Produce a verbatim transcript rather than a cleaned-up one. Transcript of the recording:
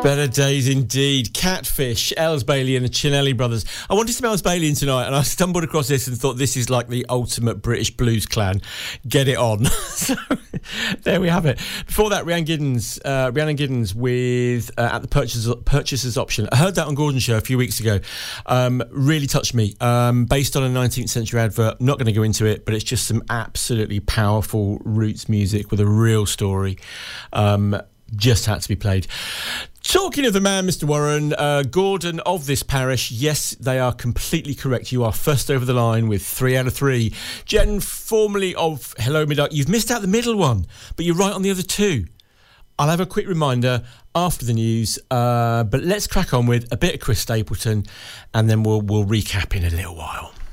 Better days indeed. Catfish, Els Bailey and the Chinelli brothers. I wanted some Els Bailey in tonight, and I stumbled across this and thought this is like the ultimate British blues clan. Get it on. So there we have it. Before that, Rhiannon Giddens, uh, Rhiannon Giddens with uh, At the Purchaser's, Purchaser's Option. I heard that on Gordon's show a few weeks ago. Um, really touched me. Um, based on a nineteenth century advert. I'm not going to go into it, but it's just some absolutely powerful roots music with a real story. Um, just had to be played. Talking of the man, Mister Warren, uh, Gordon of this parish, yes, they are completely correct. You are first over the line with three out of three. Jen, formerly of Hello Midnight, you've missed out the middle one, but you're right on the other two. I'll have a quick reminder after the news, uh, but let's crack on with a bit of Chris Stapleton, and then we'll we'll recap in a little while.